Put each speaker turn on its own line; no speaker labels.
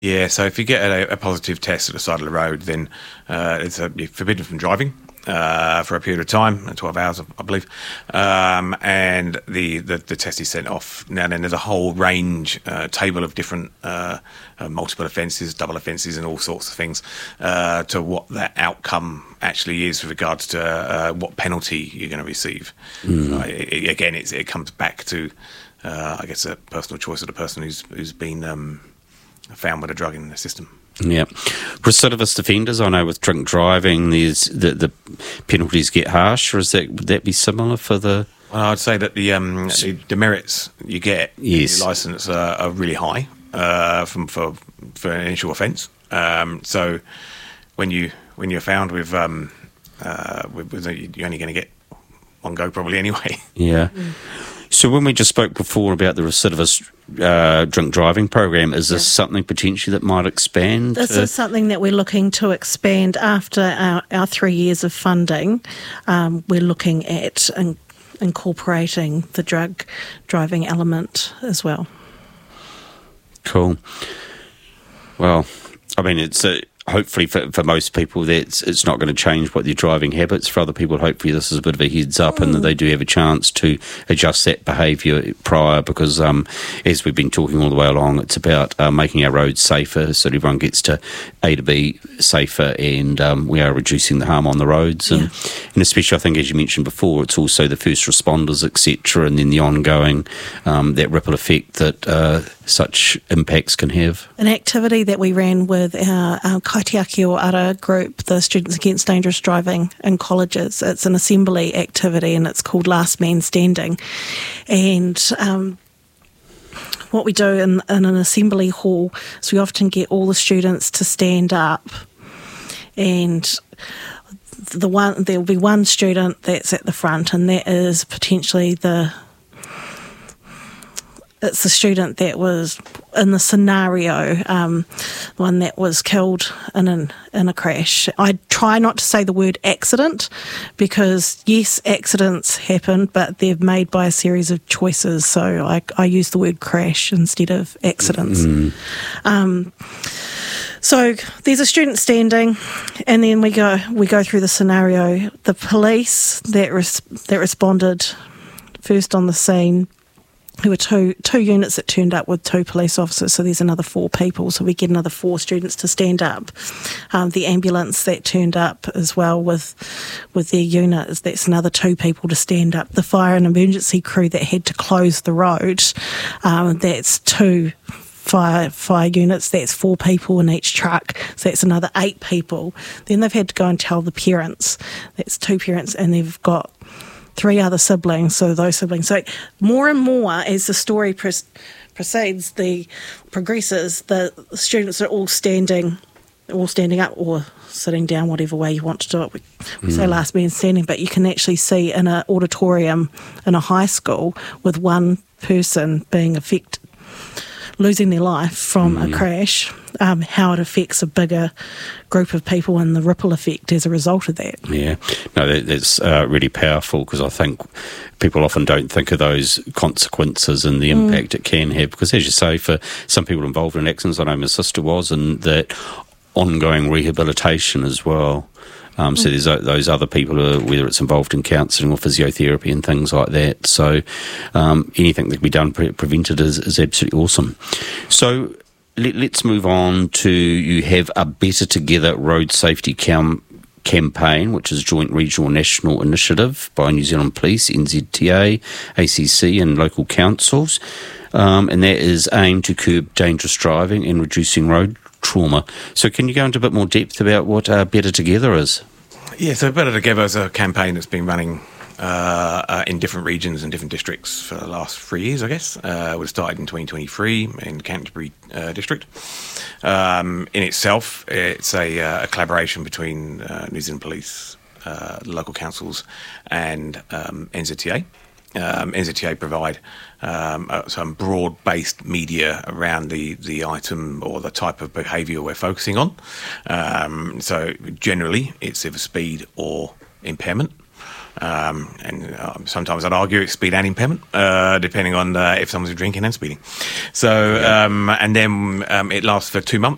Yeah, so if you get a positive test at the side of the road, then you're forbidden from driving for a period of time, 12 hours, I believe, and the test is sent off. Now then there's a whole table of different multiple offences, double offences and all sorts of things to what that outcome actually is with regards to what penalty you're going to receive. Again, it comes back to, I guess, a personal choice of the person who's been found with a drug in the system.
Yeah. Recidivist offenders, I know with drink driving, there's the penalties get harsher. Would that be similar for the...
Well, I'd say that the demerits you get in your licence are really high for an initial offence. So when you're found with you're only going to get one go probably anyway.
Yeah. So when we just spoke before about the recidivist drink driving program, is this something potentially that might expand?
This is something that we're looking to expand after our 3 years of funding. We're looking at incorporating the drug driving element as well.
Cool. Well, I mean, it's hopefully for most people it's not going to change what their driving habits. For other people, hopefully this is a bit of a heads up and that they do have a chance to adjust that behaviour prior, because as we've been talking all the way along, it's about making our roads safer so that everyone gets to A to B safer, and we are reducing the harm on the roads. And especially, I think, as you mentioned before, it's also the first responders, etc., and then the ongoing that ripple effect that such impacts can have.
An activity that we ran with our Kaitiaki o Ara group, the Students Against Dangerous Driving in colleges. It's an assembly activity and it's called Last Man Standing. And what we do in an assembly hall is we often get all the students to stand up, and there'll be one student that's at the front, and that is potentially it's the student that was in the scenario, one that was killed in a crash. I try not to say the word accident, because yes, accidents happen, but they're made by a series of choices. So I use the word crash instead of accidents. So there's a student standing, and then we go through the scenario. The police that responded first on the scene. There were two units that turned up with 2 police officers, so there's another 4 people, so we get another 4 students to stand up. The ambulance that turned up as well with their unit, that's another 2 people to stand up. The fire and emergency crew that had to close the road, that's 2 fire units, that's 4 people in each truck, so that's another 8 people. Then they've had to go and tell the parents, that's 2 parents, and they've got 3 other siblings, so those siblings. So more and more as the story progresses, the students are all standing up or sitting down, whatever way you want to do it. We say last man standing, but you can actually see in an auditorium in a high school with one person being losing their life from a crash, how it affects a bigger group of people and the ripple effect as a result of that.
Yeah, no, that's really powerful, because I think people often don't think of those consequences and the impact it can have, because as you say, for some people involved in accidents, I know my sister was, and that ongoing rehabilitation as well. So there's those other people, whether it's involved in counselling or physiotherapy and things like that. So anything that can be done prevented is absolutely awesome. So let's move on to, you have a Better Together Road Safety campaign, which is a joint regional national initiative by New Zealand Police, NZTA, ACC and local councils. And that is aimed to curb dangerous driving and reducing road trauma. So can you go into a bit more depth about what Better Together is?
Yeah, so Better Together is a campaign that's been running in different regions and different districts for the last 3 years, I guess. We started in 2023 in Canterbury district. In itself, it's a collaboration between New Zealand Police, the local councils and NZTA. NZTA provide some broad-based media around the item or the type of behaviour we're focusing on. So generally, it's either speed or impairment. And sometimes I'd argue it's speed and impairment, depending on if someone's drinking and speeding. So, and then it lasts for 2 months.